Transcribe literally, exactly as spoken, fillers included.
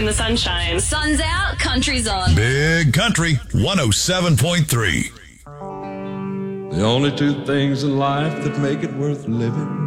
in the sunshine. Sun's out, country's on. Big Country one oh seven point three. The only two things in life that make it worth living